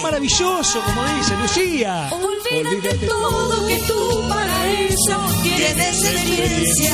maravilloso, como dice Lucía. Olvídate todo que tú para eso tienes experiencia.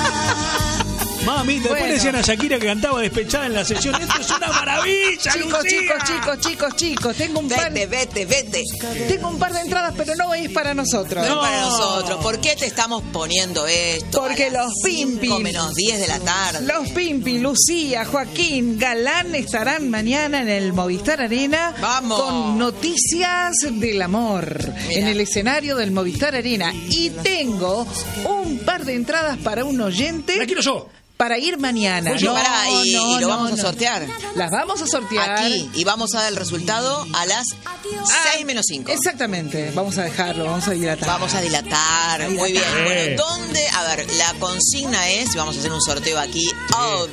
Mamita, después le decían a Shakira que cantaba despechada en la sesión. Esto es una maravilla, Chicos, tengo un par. Vete. Tengo un par de entradas, pero no es para nosotros. No es para nosotros. ¿Por qué te estamos poniendo esto? Porque los Pimpi, 5:10 de la tarde. Los Pimpi, Lucía, Joaquín, Galán estarán mañana en el Movistar Arena. Vamos. Con noticias del amor. Mira. En el escenario del Movistar Arena. Y tengo un par de entradas para un oyente. La quiero yo. Para ir mañana. Y lo vamos a sortear. Las vamos a sortear. Aquí. Y vamos a dar el resultado a las 6:05. Exactamente. Vamos a dejarlo, vamos a dilatar. Vamos a dilatar. Muy bien. Bueno, ¿dónde? A ver, la consigna es, vamos a hacer un sorteo aquí ao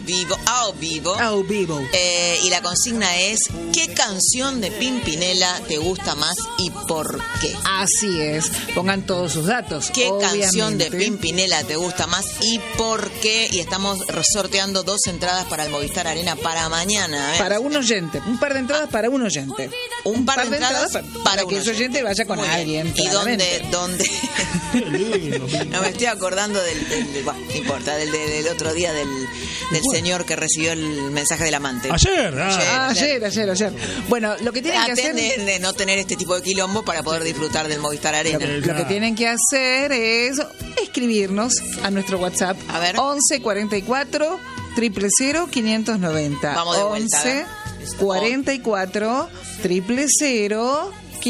vivo. Y la consigna es, ¿qué canción de Pimpinela te gusta más y por qué? Así es. Pongan todos sus datos. ¿Qué canción de obviamente. Pimpinela te gusta más y por qué? Y estamos sorteando 2 entradas para el Movistar Arena para mañana. Para un oyente. Un par de entradas para un oyente. Un par de entradas para que ese oyente vaya con alguien. ¿Y dónde? Qué lindo. No me estoy acordando bueno, no importa, del otro día del señor que recibió el mensaje del amante. Ayer. Bueno, lo que tienen que hacer de no tener este tipo de quilombo para poder disfrutar del Movistar Arena. Lo que tienen que hacer es escribirnos a nuestro WhatsApp. A ver. 11 44 000 590. Vamos de vuelta. 11 44 000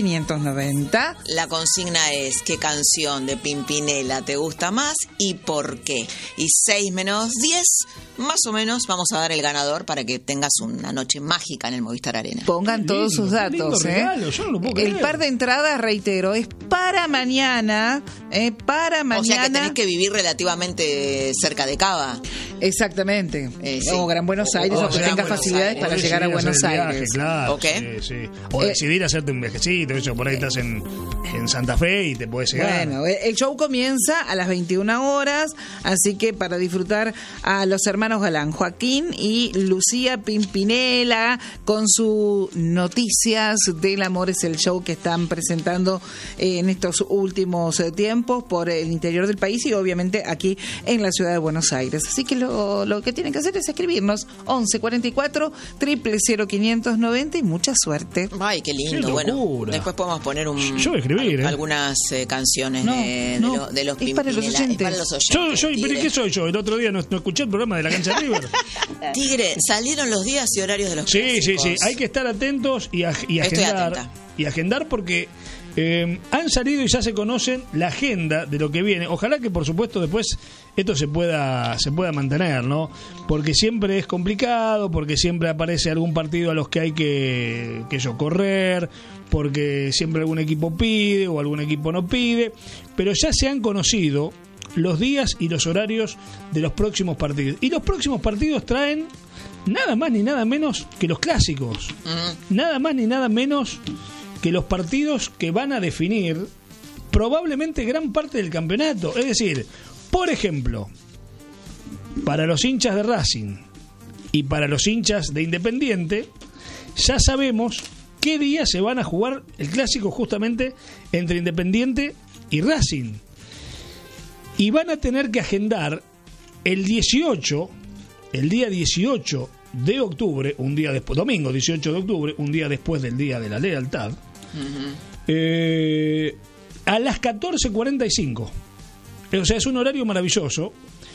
590. La consigna es, ¿qué canción de Pimpinela te gusta más y por qué? Y 6:10, más o menos, vamos a dar el ganador para que tengas una noche mágica en el Movistar Arena. Pongan todos sus datos. Regalo, yo no lo puedo creer. El par de entradas, reitero, es para mañana. Para mañana. O sea que tenés que vivir relativamente cerca de Cava. Exactamente. Sí. O Gran Buenos Aires, o que Gran tengas Buenos facilidades Aires. para Podés llegar a ir Buenos hacer el viaje, Aires. claro. ¿Ok? Sí. O decidir hacerte un viajecito, eso, por ahí estás en Santa Fe y te puedes llegar. Bueno, el show comienza a las 21 horas, así que para disfrutar a los hermanos Galán, Joaquín y Lucía Pimpinela, con sus noticias del amor, es el show que están presentando en estos últimos tiempos por el interior del país y obviamente aquí en la ciudad de Buenos Aires. Así que lo que tienen que hacer es escribirnos 11 44 000 590 y mucha suerte. Ay, qué lindo. Qué Bueno, locura. después podemos poner Yo voy a escribir, algunas canciones de los es para los Pimpinela. oyentes. Es para los oyentes. Pero Tigre. ¿qué soy yo? El otro día no escuché el programa de la cancha de River. Tigre, salieron los días y horarios de los Sí. clásicos. Hay que estar atentos y Estoy agendar. atenta. Y agendar porque han salido y ya se conocen la agenda de lo que viene. Ojalá que, por supuesto, después esto se pueda mantener, ¿no? Porque siempre es complicado, porque siempre aparece algún partido a los que hay que correr, porque siempre algún equipo pide o algún equipo no pide, pero ya se han conocido los días y los horarios de los próximos partidos. Y los próximos partidos traen nada más ni nada menos que los clásicos. Nada más ni nada menos que los partidos que van a definir probablemente gran parte del campeonato. Es decir, por ejemplo, para los hinchas de Racing y para los hinchas de Independiente, ya sabemos qué día se van a jugar el clásico justamente entre Independiente y Racing. Y van a tener que agendar el día 18 de octubre, un día después, domingo 18 de octubre, un día después del Día de la Lealtad, a las 14:45. O sea, es un horario maravilloso,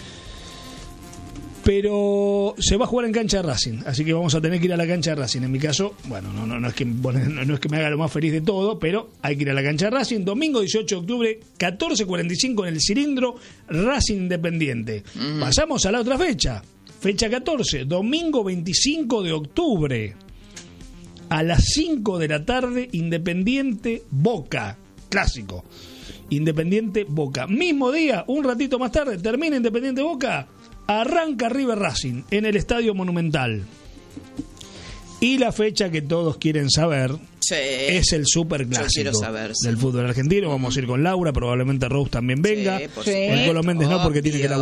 pero se va a jugar en cancha de Racing, así que vamos a tener que ir a la cancha de Racing. En mi caso, bueno, no es que me haga lo más feliz de todo, pero hay que ir a la cancha de Racing. Domingo 18 de octubre, 14:45 en el Cilindro, Racing Independiente. Pasamos a la otra fecha. Fecha 14, domingo 25 de octubre, a las 5 de la tarde, Independiente Boca, clásico. Independiente Boca. Mismo día, un ratito más tarde, termina Independiente Boca, arranca River Racing en el Estadio Monumental. Y la fecha que todos quieren saber es el superclásico del fútbol argentino. Vamos a ir con Laura, probablemente Rose también venga. Sí, Nicolás Méndez no, porque tiene que